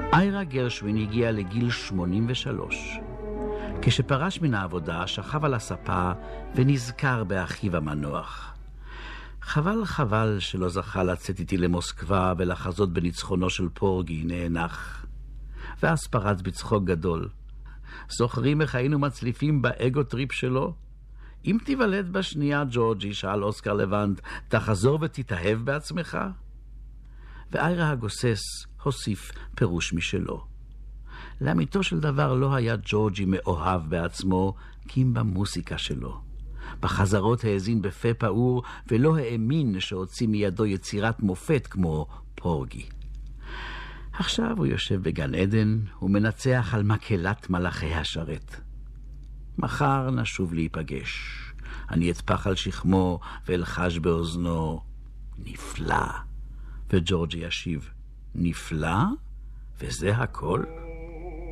איירה גרשווין הגיעה לגיל 83. כשפרש מן העבודה שכב על הספה ונזכר באחיו המנוח. חבל שלא זכה לצאת איתי למוסקבה ולחזות בניצחונו של פורגי, נאנח. ואז פרץ בצחוק גדול. זוכרים איך היינו מצליפים באגו טריפ שלו? אם תיוולד בשנייה, ג'ורג'י, שאל אוסקר לבנט, תחזור ותתאהב בעצמך? ואיירה הגוסס הוסיף פירוש משלו. לאמיתו של דבר לא היה ג'ורג'י מאוהב בעצמו, כי אם במוסיקה שלו. בחזרות האזין בפה פעור ולא האמין שהוציא מידו יצירת מופת כמו פורגי. עכשיו הוא יושב בגן עדן ומנצח על מקהלת מלאכי השרת. מחר נשוב להיפגש. אני אטפח על שכמו ואלחש באוזנו, נפלא. וג'ורג'י ישיב, נפלא? וזה הכל?